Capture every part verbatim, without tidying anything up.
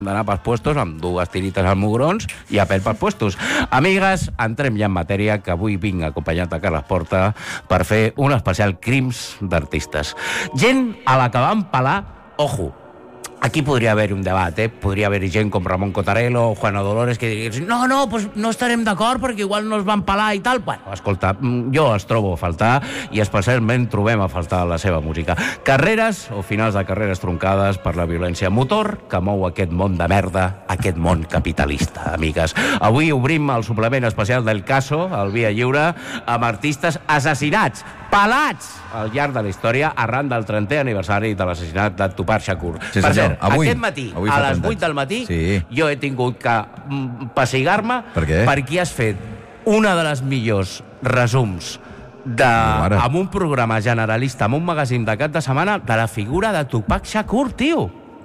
d'anar pels puestos amb dues tirites al mugrons i a pèl pels puestos. Amigues, entrem ja en matèria, que avui vinc acompanyat de Carles Porta per fer un especial crims d'artistes. Gent a la que van pelar, ojo, aquí podria haver un debat, eh? Podria haver gent com Ramon Cotarelo o Juana Dolores que dirien, no, no, pues no estarem d'acord perquè igual no es van pelar i tal. Bueno, escolta, jo els trobo a faltar i especialment trobem a faltar la seva música. Carreres o finals de carreres troncades per la violència motor que mou aquest món de merda, aquest món capitalista, amigues. Avui obrim el suplement especial del Caso, el Via Lliure, amb artistes assassinats, pelats al llarg de la història arran del trentè aniversari de l'assassinat de Tupac Shakur. Sí, per cert, avui, aquest matí, avui a les trenta vuit del matí, sí. jo he tingut que mm, pessigar-me per què? perquè has fet una de les millors resums de, no, amb un programa generalista, amb un magazín de cap de setmana, de la figura de Tupac Shakur, tio.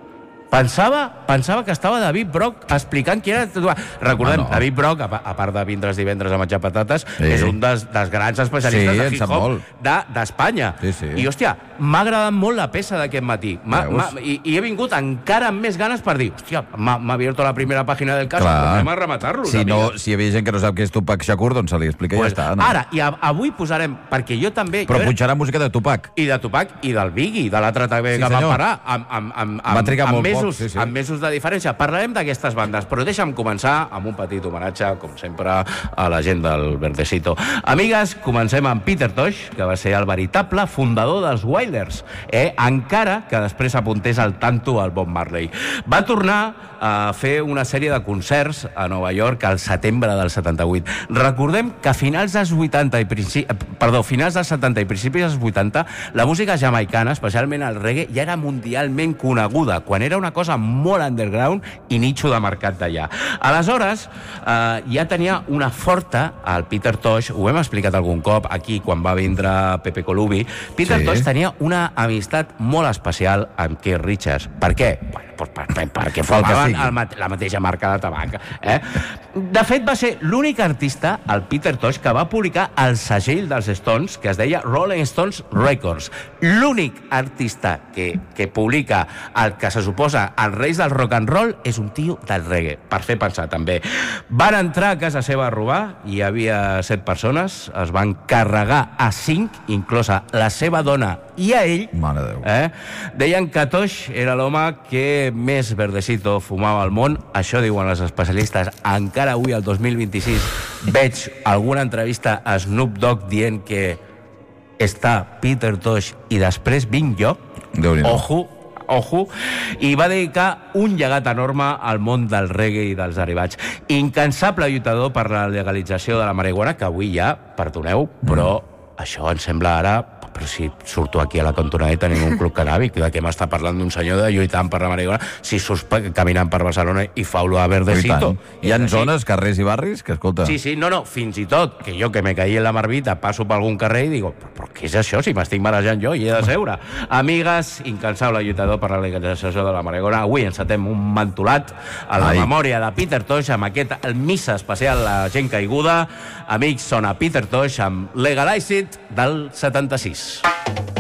Pensava, pensava que estava David Brock explicant qui era... Recordem, ah, no. David Brock, a, a part de vindre's divendres a menjar patates, sí. és un dels, dels grans especialistes sí, de hip-hop d'Espanya. De, sí, sí. I, hòstia, m'ha agradat molt la peça d'aquest matí. Ma, ma, i, I he vingut encara amb més ganes per dir, hòstia, m'ha abierto la primera pàgina del cas, anem a rematar-lo. Si, no, si hi havia gent que no sap què és Tupac Shakur, doncs se li explica pues, i ja està. No? Ara, i a, avui posarem, perquè jo també... Però jo punxarà era... música de Tupac. I de Tupac i del Biggie, de l'altre també sí, que va parar, amb, amb, amb, amb, va trigar amb molt mesos, poc, sí, sí. amb mesos de diferència. Parlarem d'aquestes bandes, però deixa'm començar amb un petit homenatge, com sempre, a la gent del Verdecito. Amigues, comencem amb Peter Tosh, que va ser el veritable fundador dels Wailers, eh? encara que després apuntés al tanto al Bob Marley. Va tornar a fer una sèrie de concerts a Nova York al setembre del setanta-vuit. Recordem que a finals dels vuitanta i principi... perdó, finals dels setanta i principis dels vuitanta, la música jamaicana, especialment el reggae, ja era mundialment coneguda, quan era una cosa molt underground i nicho de mercat d'allà. Aleshores, eh, ja tenia una forta, el Peter Tosh, ho hem explicat algun cop aquí quan va vindre Pepe Colubi, Peter sí. Tosh tenia una amistat molt especial amb Keith Richards. Per què? Bueno, pues per, per, perquè formaven el, la mateixa marca de tabac. Eh? De fet, va ser l'únic artista, el Peter Tosh, que va publicar el segell dels Stones, que es deia Rolling Stones Records. L'únic artista que, que publica el que se suposa els reis del rock and roll és un tio del reggae, per fer pensar també. Van entrar a casa seva a robar, hi havia set persones, es van carregar a cinc, inclosa la seva dona i a ell. Mare Déu. Eh? Deien que Tosh era l'home que més verdecito fumava al món, això diuen els especialistes. Encara avui, el dos mil vint-i-sis, veig alguna entrevista a Snoop Dogg dient que està Peter Tosh i després vinc jo. Ojo, ojo, i va dedicar un llegat enorme al món del reggae i dels derivats. Incansable lluitador per la legalització de la marihuana, que avui ja, perdoneu, però mm. això em sembla ara... Però si surto aquí a la cantonada i tenim un club canàbic, de què m'està parlant d'un senyor de lluitant per la marihuana, si surts caminant per Barcelona i fa olor a verdecito. Hi ha zones, carrers i barris, que escolta... Sí, sí, no, no, fins i tot, que jo que me caí en la marmita, passo per algun carrer i digo, però, però què és això, si m'estic marejant jo i he de seure? Amigues, incansable lluitador per la legalització de la marihuana, avui encetem un mantulat a la Ai. memòria de Peter Tosh amb aquest missa especial a la gent caiguda. Amics, sona Peter Tosh amb Legalize It del setanta-sis.